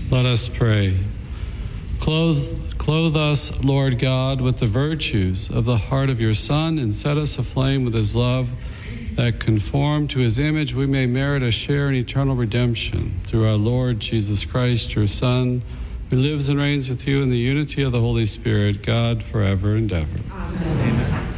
Let us pray. Clothe us, Lord God, with the virtues of the heart of your Son, and set us aflame with his love, that conformed to his image we may merit a share in eternal redemption. Through our Lord Jesus Christ, your Son, who lives and reigns with you in the unity of the Holy Spirit, God, forever and ever. Amen.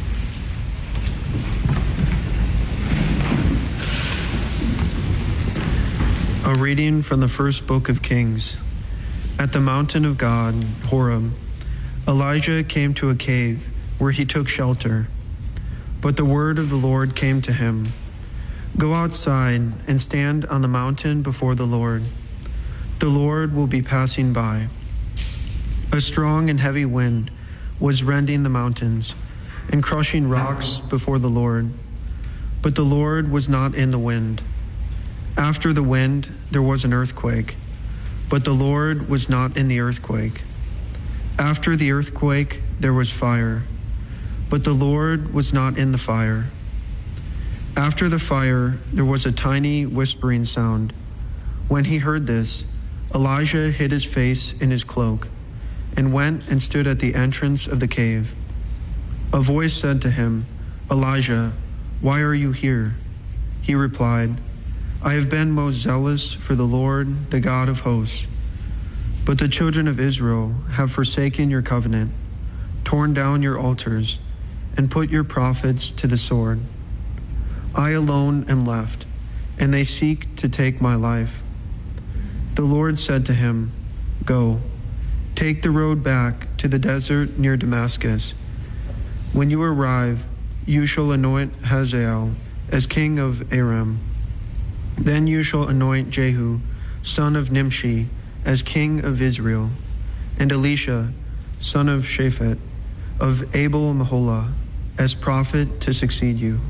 A reading from the first book of Kings. At the mountain of God, Horeb, Elijah came to a cave where he took shelter. But the word of the Lord came to him, "Go outside and stand on the mountain before the Lord. The Lord will be passing by." A strong and heavy wind was rending the mountains and crushing rocks before the Lord. But the Lord was not in the wind. After the wind, there was an earthquake, but the Lord was not in the earthquake. After the earthquake, there was fire, but the Lord was not in the fire. After the fire, there was a tiny whispering sound. When he heard this, Elijah hid his face in his cloak and went and stood at the entrance of the cave. A voice said to him, "Elijah, why are you here?" He replied, "I have been most zealous for the Lord, the God of hosts. But the children of Israel have forsaken your covenant, torn down your altars, and put your prophets to the sword. I alone am left, and they seek to take my life." The Lord said to him, "Go, take the road back to the desert near Damascus. When you arrive, you shall anoint Hazael as king of Aram. Then you shall anoint Jehu, son of Nimshi, as king of Israel, and Elisha, son of Shaphat, of Abel-Meholah, as prophet to succeed you."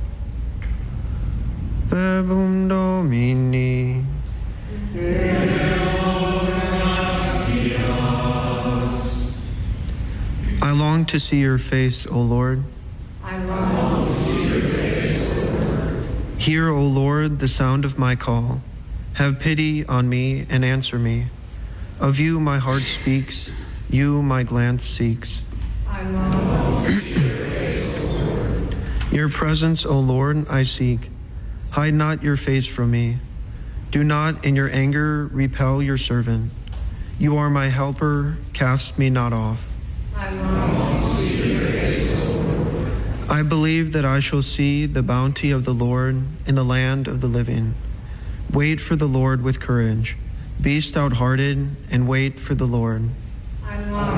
Verbum Domini. I long to see your face, O Lord. I long to see your face, O Lord. Hear, O Lord, the sound of my call. Have pity on me and answer me. Of you my heart speaks, you my glance seeks. I long to see your face, O Lord. Your presence, O Lord, I seek. Hide not your face from me. Do not in your anger repel your servant. You are my helper, cast me not off. I long to see your face, O Lord. I believe that I shall see the bounty of the Lord in the land of the living. Wait for the Lord with courage. Be stout-hearted and wait for the Lord. I long